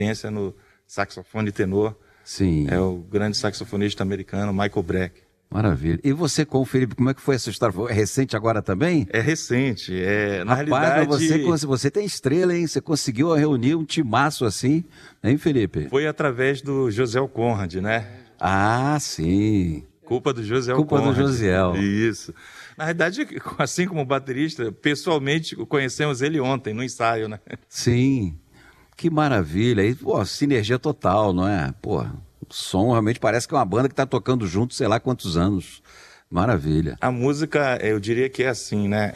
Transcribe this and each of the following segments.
experiência no saxofone tenor. Sim. É o grande saxofonista americano Michael Breck. Maravilha. E você com o Felipe, como é que foi essa história? É recente agora também? É recente. Na Rapaz, realidade, você tem estrela, hein? Você conseguiu reunir um timaço assim, hein, Felipe? foi através do Josiel Conrad, né? Ah, sim. Culpa do Josiel Culpa Conrad. do Josiel. Isso. Na realidade, assim como baterista, pessoalmente conhecemos ele ontem, no ensaio, né? Sim. Que maravilha. E, pô, sinergia total, não é? Pô, o som realmente parece que é uma banda que tá tocando junto, sei lá quantos anos. Maravilha. A música, eu diria que é assim, né?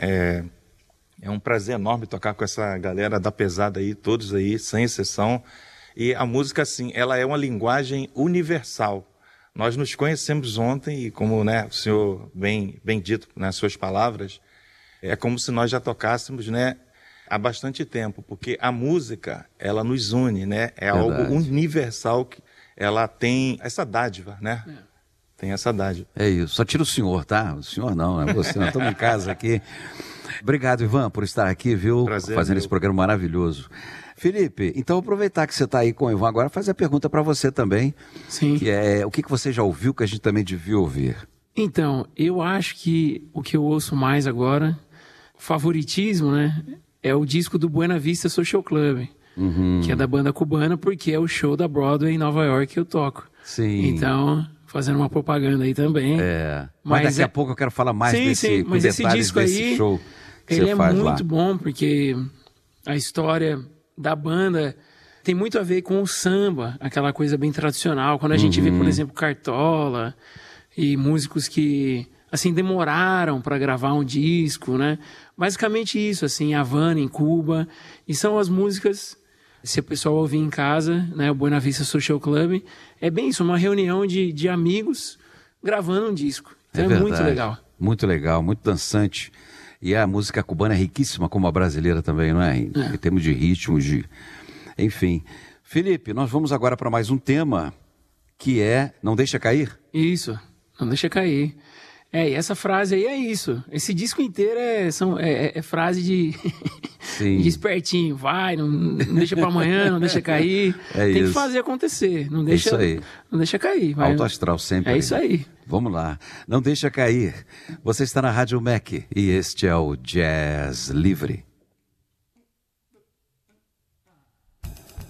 É um prazer enorme tocar com essa galera da pesada aí, todos aí, sem exceção. E a música, assim, ela é uma linguagem universal. Nós nos conhecemos ontem e como, né, o senhor bem dito nas suas palavras, é como se nós já tocássemos, né, há bastante tempo, porque a música, ela nos une, né? É Verdade. algo universal, que ela tem essa dádiva, né? Tem essa dádiva. É isso. Só tira o senhor, tá? O senhor não, é você. Nós estamos em casa aqui. Obrigado, Ivan, por estar aqui, viu? Prazer, fazendo meu. esse programa maravilhoso. Felipe, então aproveitar que você está aí com o Ivan agora, fazer a pergunta para você também. Sim. Que é, o que você já ouviu que a gente também devia ouvir? Então, eu acho que o que eu ouço mais agora, favoritismo, né? É o disco do Buena Vista Social Club, que é da banda cubana, porque é o show da Broadway em Nova York que eu toco. Sim. Então, fazendo uma propaganda aí também. Mas daqui a pouco eu quero falar mais com mas esse detalhes disco desse aí, show que ele você é faz lá. muito bom, porque a história da banda tem muito a ver com o samba, aquela coisa bem tradicional. Quando a gente vê, por exemplo, Cartola e músicos que, assim, demoraram para gravar um disco, né? Basicamente isso, assim, Havana, em Cuba. E são as músicas, se o pessoal ouvir em casa, né? O Buena Vista Social Club, é bem isso, uma reunião de amigos gravando um disco. Então é muito verdade. legal. Muito legal, muito dançante. E a música cubana é riquíssima, como a brasileira também, não é? Em termos de ritmo, enfim. Felipe, nós vamos agora para mais um tema, que é Não Deixa Cair. Isso, não deixa cair. E essa frase aí é isso. Esse disco inteiro é frase de, Sim. de espertinho. Vai, não deixa para amanhã, não deixa cair. Tem isso. que fazer acontecer. Não deixa, isso aí. Não deixa cair. Vai. Alto astral sempre. É isso aí. Vamos lá. Não deixa cair. Você está na Rádio MEC e este é o Jazz Livre.